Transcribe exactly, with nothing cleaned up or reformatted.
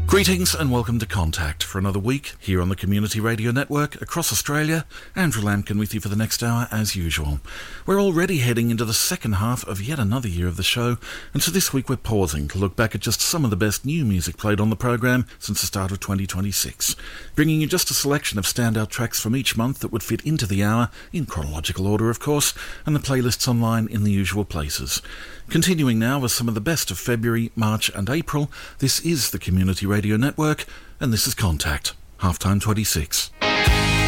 Greetings and welcome to Contact for another week here on the Community Radio Network across Australia. Andrew Lampkin with you for the next hour as usual. We're already heading into the second half of yet another year of the show, and so this week we're pausing to look back at just some of the best new music played on the program since the start of twenty twenty-six, bringing you just a selection of standout tracks from each month that would fit into the hour, in chronological order of course, and the playlists online in the usual places. Continuing now with some of the best of February, March and April, this is the Community Radio Network, and this is Contact, Halftime twenty-six.